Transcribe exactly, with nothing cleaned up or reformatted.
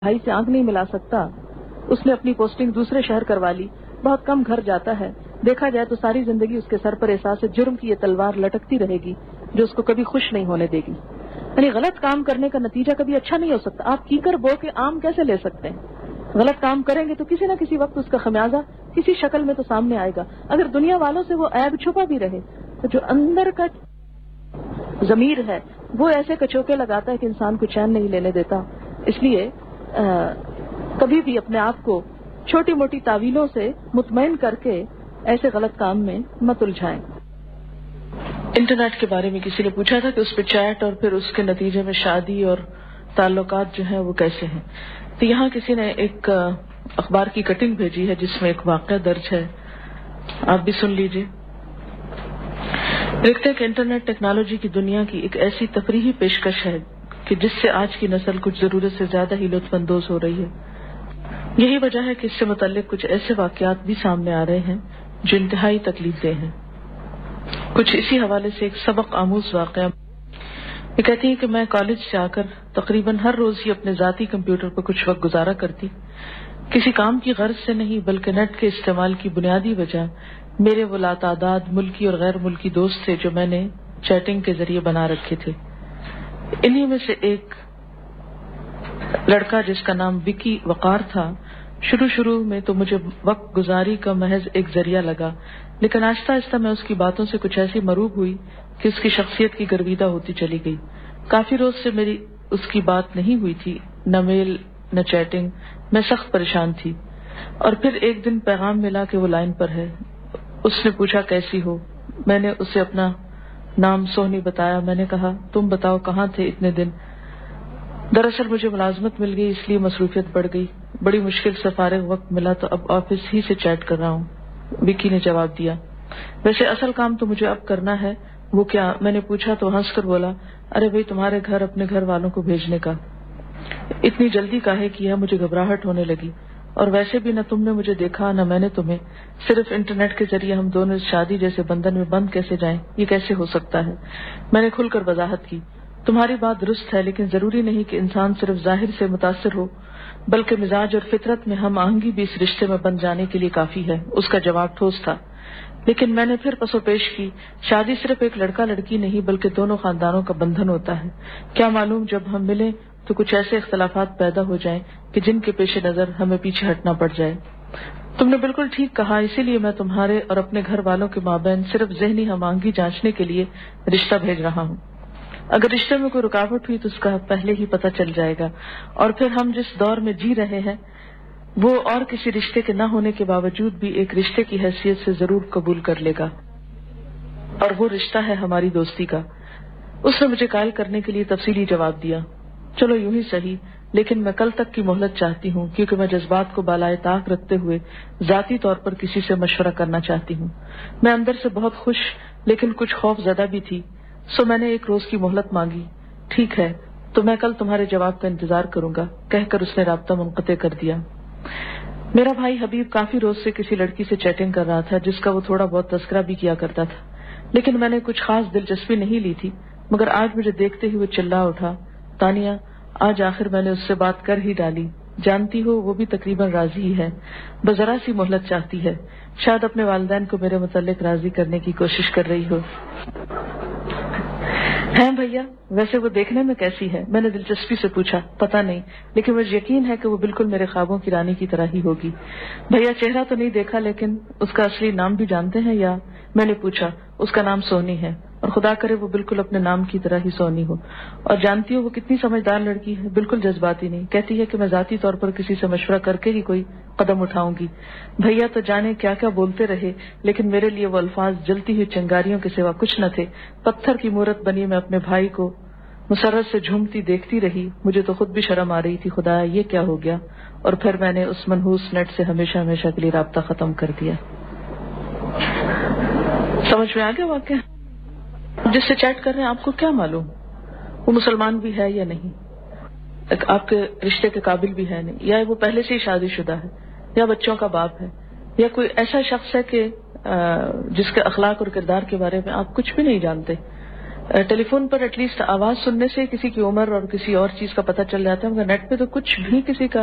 بھائی سے آنکھ نہیں ملا سکتا، اس نے اپنی پوسٹنگ دوسرے شہر کروا لی، بہت کم گھر جاتا ہے، دیکھا جائے تو ساری زندگی اس کے سر پر احساس جرم کی یہ تلوار لٹکتی رہے گی جو اس کو کبھی خوش نہیں ہونے دے گی۔ یعنی غلط کام کرنے کا نتیجہ کبھی اچھا نہیں ہو سکتا۔ آپ کیکر بو کے آم کیسے لے سکتے ہیں؟ غلط کام کریں گے تو کسی نہ کسی وقت اس کا خمیازہ کسی شکل میں تو سامنے آئے گا۔ اگر دنیا والوں سے وہ عیب چھپا بھی رہے تو جو اندر کا ضمیر ہے وہ ایسے کچوکے لگاتا ہے کہ انسان کو چین نہیں لینے دیتا۔ اس لیے آ, کبھی بھی اپنے آپ کو چھوٹی موٹی تعویلوں سے مطمئن کر کے ایسے غلط کام میں مت الجھائیں۔ انٹرنیٹ کے بارے میں کسی نے پوچھا تھا کہ اس پہ چیٹ اور پھر اس کے نتیجے میں شادی اور تعلقات جو ہیں وہ کیسے ہیں، تو یہاں کسی نے ایک اخبار کی کٹنگ بھیجی ہے جس میں ایک واقعہ درج ہے، آپ بھی سن لیجئے۔ لکھتے ہیں کہ انٹرنیٹ ٹیکنالوجی کی دنیا کی ایک ایسی تفریحی پیشکش ہے کہ جس سے آج کی نسل کچھ ضرورت سے زیادہ ہی لطف اندوز ہو رہی ہے۔ یہی وجہ ہے کہ اس سے متعلق کچھ ایسے واقعات بھی سامنے آ رہے ہیں جو انتہائی تکلیف دہ ہیں۔ کچھ اسی حوالے سے ایک سبق آموز واقعہ، یہ کہتی ہے کہ میں کالج سے آ کر تقریباً ہر روز ہی اپنے ذاتی کمپیوٹر پر کچھ وقت گزارا کرتی، کسی کام کی غرض سے نہیں بلکہ نیٹ کے استعمال کی بنیادی وجہ میرے وہ لاتعداد ملکی اور غیر ملکی دوست تھے جو میں نے چیٹنگ کے ذریعے بنا رکھے تھے۔ انہی میں سے ایک لڑکا جس کا نام وکی وقار تھا، شروع شروع میں تو مجھے وقت گزاری کا محض ایک ذریعہ لگا، لیکن آہستہ آہستہ میں اس کی باتوں سے کچھ ایسی مروب ہوئی کہ اس کی شخصیت کی گرویدہ ہوتی چلی گئی۔ کافی روز سے میری اس کی بات نہیں ہوئی تھی، نہ میل نہ چیٹنگ، میں سخت پریشان تھی۔ اور پھر ایک دن پیغام ملا کہ وہ لائن پر ہے۔ اس نے پوچھا کیسی ہو؟ میں نے اسے اپنا نام سونی بتایا۔ میں نے کہا تم بتاؤ کہاں تھے اتنے دن؟ دراصل مجھے ملازمت مل گئی اس لیے مصروفیت بڑھ گئی، بڑی مشکل سے فارغ وقت ملا تو اب آفس ہی سے چیٹ کر رہا ہوں، وکی نے جواب دیا۔ ویسے اصل کام تو مجھے اب کرنا ہے۔ وہ کیا؟ میں نے پوچھا تو ہنس کر بولا، ارے بھائی تمہارے گھر اپنے گھر والوں کو بھیجنے کا۔ اتنی جلدی کاہے کی ہے؟ مجھے گھبراہٹ ہونے لگی، اور ویسے بھی نہ تم نے مجھے دیکھا نہ میں نے تمہیں، صرف انٹرنیٹ کے ذریعے ہم دونوں اس شادی جیسے بندھن میں بند کیسے جائیں؟ یہ کیسے ہو سکتا ہے؟ میں نے کھل کر وضاحت کی، تمہاری بات درست ہے لیکن ضروری نہیں کہ انسان صرف ظاہر سے متاثر ہو بلکہ مزاج اور فطرت میں ہم آہنگی بھی اس رشتے میں بن جانے کے لیے کافی ہے۔ اس کا جواب ٹھوس تھا، لیکن میں نے پھر پسو پیش کی، شادی صرف ایک لڑکا لڑکی نہیں بلکہ دونوں خاندانوں کا بندھن ہوتا ہے۔ کیا معلوم جب ہم ملیں تو کچھ ایسے اختلافات پیدا ہو جائیں کہ جن کے پیش نظر ہمیں پیچھے ہٹنا پڑ جائے۔ تم نے بالکل ٹھیک کہا، اسی لیے میں تمہارے اور اپنے گھر والوں کے مابین صرف ذہنی ہم آہنگی جانچنے کے لیے رشتہ بھیج رہا ہوں۔ اگر رشتے میں کوئی رکاوٹ ہوئی تو اس کا پہلے ہی پتہ چل جائے گا، اور پھر ہم جس دور میں جی رہے ہیں وہ اور کسی رشتے کے نہ ہونے کے باوجود بھی ایک رشتے کی حیثیت سے ضرور قبول کر لے گا، اور وہ رشتہ ہے ہماری دوستی کا۔ اس نے مجھے قائل کرنے کے لیے تفصیلی جواب دیا، چلو یوں ہی صحیح، لیکن میں کل تک کی مہلت چاہتی ہوں کیونکہ میں جذبات کو بالائے طاق رکھتے ہوئے ذاتی طور پر کسی سے مشورہ کرنا چاہتی ہوں۔ میں اندر سے بہت خوش لیکن کچھ خوف زدہ بھی تھی، سو میں نے ایک روز کی مہلت مانگی۔ ٹھیک ہے تو میں کل تمہارے جواب کا انتظار کروں گا، کہہ کر اس نے رابطہ منقطع کر دیا۔ میرا بھائی حبیب کافی روز سے کسی لڑکی سے چیٹنگ کر رہا تھا جس کا وہ تھوڑا بہت تذکرہ بھی کیا کرتا تھا، لیکن میں نے کچھ خاص دلچسپی نہیں لی تھی، مگر آج مجھے دیکھتے ہی وہ چلا اٹھا، تانیہ آج آخر میں نے اس سے بات کر ہی ڈالی، جانتی ہو وہ بھی تقریباً راضی ہی ہے، بس ذرا سی مہلت چاہتی ہے، شاید اپنے والدین کو میرے متعلق راضی کرنے کی کوشش کر رہی ہو۔ ہیں بھیا ویسے وہ دیکھنے میں کیسی ہے؟ میں نے دلچسپی سے پوچھا۔ پتہ نہیں، لیکن مجھے یقین ہے کہ وہ بالکل میرے خوابوں کی رانی کی طرح ہی ہوگی۔ بھیا چہرہ تو نہیں دیکھا لیکن اس کا اصلی نام بھی جانتے ہیں یا؟ میں نے پوچھا۔ اس کا نام سونی ہے، اور خدا کرے وہ بالکل اپنے نام کی طرح ہی سونی ہو۔ اور جانتی ہو وہ کتنی سمجھدار لڑکی ہے، بالکل جذباتی نہیں، کہتی ہے کہ میں ذاتی طور پر کسی سے مشورہ کر کے ہی کوئی قدم اٹھاؤں گی۔ بھیا تو جانے کیا کیا بولتے رہے لیکن میرے لیے وہ الفاظ جلتی ہوئی چنگاریوں کے سوا کچھ نہ تھے۔ پتھر کی مورت بنی میں اپنے بھائی کو مسرت سے جھومتی دیکھتی رہی، مجھے تو خود بھی شرم آ رہی تھی، خدایا یہ کیا ہو گیا، اور پھر میں نے اس منحوس نیٹ سے ہمیشہ ہمیشہ کے لیے رابطہ ختم کر دیا۔ سمجھ میں آ گیا واقعہ؟ جس سے چیٹ کر رہے ہیں آپ کو کیا معلوم وہ مسلمان بھی ہے یا نہیں، آپ کے رشتے کے قابل بھی ہے نہیں، یا وہ پہلے سے ہی شادی شدہ ہے، یا بچوں کا باپ ہے، یا کوئی ایسا شخص ہے کہ جس کے اخلاق اور کردار کے بارے میں آپ کچھ بھی نہیں جانتے۔ ٹیلی فون پر ایٹ لیسٹ آواز سننے سے کسی کی عمر اور کسی اور چیز کا پتہ چل جاتا ہے، مگر نیٹ پہ تو کچھ بھی کسی کا